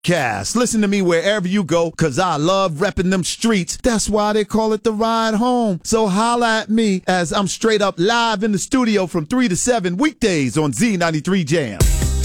Cast. Listen to me wherever you go, cause I love repping them streets. That's why they call it the ride home. So holla at me as I'm straight up live in the studio from 3 to 7 weekdays on Z93 Jam.